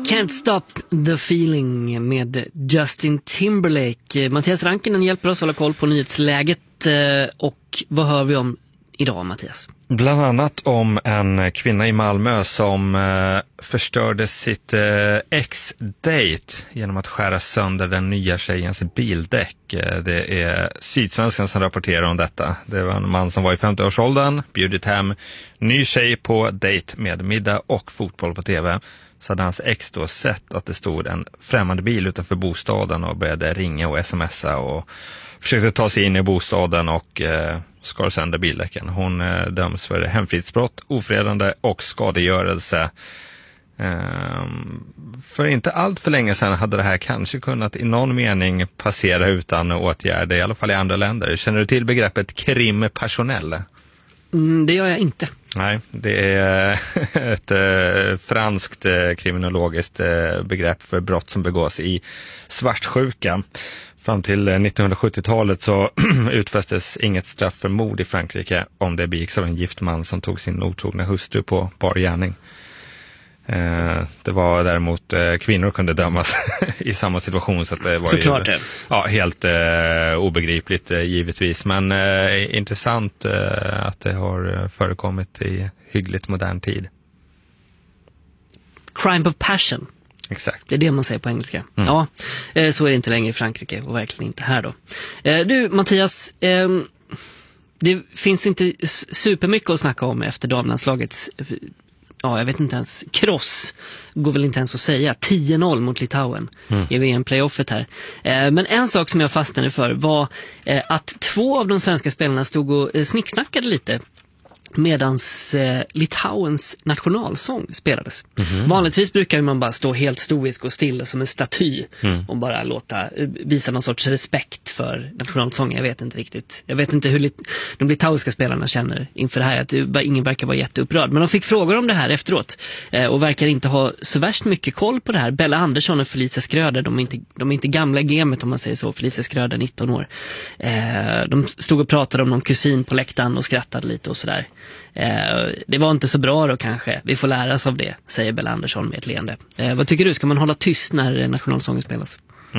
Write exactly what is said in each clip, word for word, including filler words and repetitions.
Can't Stop the Feeling med Justin Timberlake. Mattias Rankinen hjälper oss hålla koll på nyhetsläget. Och vad hör vi om idag, Mattias? Bland annat om en kvinna i Malmö som eh, förstörde sitt eh, ex-date genom att skära sönder den nya tjejens bildäck. Det är Sydsvenskan som rapporterar om detta. Det var en man som var i femtio-årsåldern, bjudit hem ny tjej på date med middag och fotboll på tv. Så hade hans ex då sett att det stod en främmande bil utanför bostaden och började ringa och smsa och försökte ta sig in i bostaden och eh, skar sönder bildäcken. Hon eh, döms för hemfridsbrott, ofredande och skadegörelse. Eh, för inte allt för länge sedan hade det här kanske kunnat i någon mening passera utan åtgärder, i alla fall i andra länder. Känner du till begreppet crime passionnel? Mm, det gör jag inte. Nej, det är ett eh, franskt eh, kriminologiskt eh, begrepp för brott som begås i svartsjuka. Fram till nittonhundrasjuttiotalet så utfästes inget straff för mord i Frankrike om det begicks av en gift man som tog sin otrogna hustru på bar gärning. Eh, det var däremot eh, kvinnor kunde dömas i samma situation, så att det var såklart ju, det. Ja, helt eh, obegripligt eh, givetvis, men eh, intressant eh, att det har förekommit i hyggligt modern tid. Crime of passion. Exakt. Det är det man säger på engelska. Mm. Ja, eh, så är det inte längre i Frankrike och verkligen inte här då. Eh, du, Mattias, eh, det finns inte supermycket att snacka om efter damlandslagets, ja, jag vet inte ens, kross går väl inte ens att säga, tio noll mot Litauen mm. i V M-playoffet här. Eh, men en sak som jag fastnade för var eh, att två av de svenska spelarna stod och eh, snicksnackade lite medans eh, Litauens nationalsång spelades. Mm-hmm. Vanligtvis brukar man bara stå helt stoisk och stilla som en staty mm. och bara låta visa någon sorts respekt för nationalsången. Jag vet inte riktigt. Jag vet inte hur lit- de litauiska spelarna känner inför det här. Att det, ingen verkar vara jätteupprörd. Men de fick frågor om det här efteråt eh, och verkar inte ha så värst mycket koll på det här. Bella Andersson och Felicia Skröder, de är inte, de är inte gamla i gamet om man säger så. Felicia Skröder, nitton år. Eh, de stod och pratade om någon kusin på läktaren och skrattade lite och sådär. Eh, det var inte så bra då kanske. Vi får lära oss av det, säger Bella Andersson med ett leende. Eh, vad tycker du? Ska man hålla tyst när nationalsången spelas?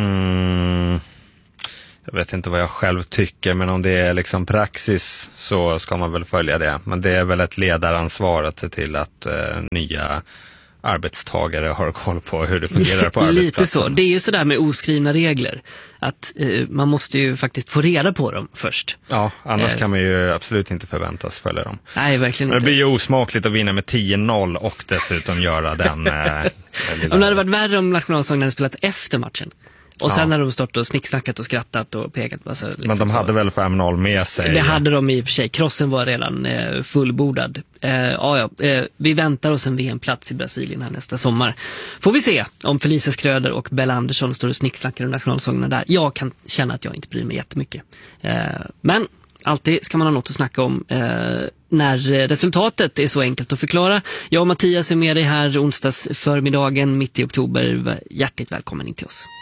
Mm, jag vet inte vad jag själv tycker, men om det är liksom praxis så ska man väl följa det. Men det är väl ett ledaransvar att se till att eh, nya arbetstagare har koll på hur det fungerar på arbetsplatsen. Lite så. Det är ju sådär med oskrivna regler. Att eh, man måste ju faktiskt få reda på dem först. Ja, annars eh. kan man ju absolut inte förväntas följa dem. Nej, verkligen Men inte. det blir ju osmakligt att vinna med tio noll och dessutom göra den... Eh, om det hade varit värre om nationalsången hade spelat efter matchen. Och sen ja. hade de stått och snicksnackat och skrattat och pekat. Alltså, liksom men de hade så. väl fem noll med sig? Det hade de i och för sig. Krossen var redan eh, fullbordad. Eh, ja, ja. Eh, vi väntar oss en V M-plats i Brasilien här nästa sommar. Får vi se om Felicia Skröder och Bella Andersson står och snicksnackar om nationalsångerna där. Jag kan känna att jag inte bryr mig jättemycket. Eh, men alltid ska man ha något att snacka om eh, när resultatet är så enkelt att förklara. Jag och Mattias är med dig här onsdags förmiddagen mitt i oktober. Hjärtligt välkommen in till oss.